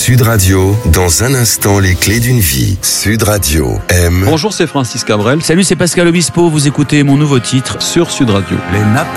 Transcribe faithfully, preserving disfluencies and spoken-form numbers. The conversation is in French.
Sud Radio, dans un instant, les clés d'une vie. Sud Radio aime. Bonjour, c'est Francis Cabrel. Salut, c'est Pascal Obispo. Vous écoutez mon nouveau titre sur Sud Radio. Les nappes